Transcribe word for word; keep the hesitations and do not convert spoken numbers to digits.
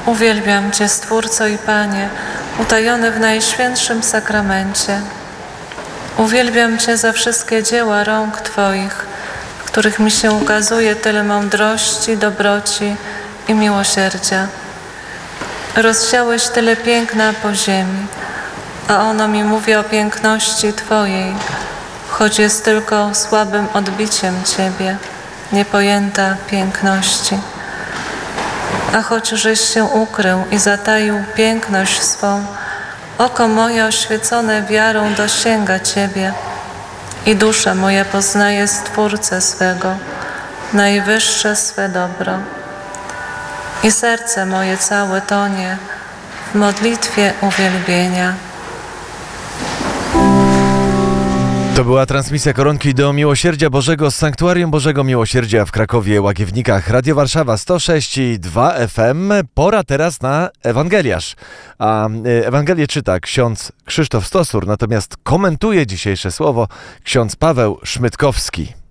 Uwielbiam Cię, Stwórco i Panie, utajony w Najświętszym Sakramencie. Uwielbiam Cię za wszystkie dzieła rąk Twoich, w których mi się ukazuje tyle mądrości, dobroci i miłosierdzia. Rozsiałeś tyle piękna po ziemi, a ono mi mówi o piękności Twojej, choć jest tylko słabym odbiciem Ciebie, niepojęta piękności. A choć żeś się ukrył i zataił piękność swą, oko moje oświecone wiarą dosięga Ciebie i dusza moja poznaje Stwórcę swego, najwyższe swe dobro. I serce moje całe tonie w modlitwie uwielbienia. To była transmisja Koronki do Miłosierdzia Bożego z Sanktuarium Bożego Miłosierdzia w Krakowie, Łagiewnikach. Radio Warszawa sto sześć i dwa F M. Pora teraz na Ewangeliarz. A Ewangelię czyta ksiądz Krzysztof Stosur, natomiast komentuje dzisiejsze słowo ksiądz Paweł Szmytkowski.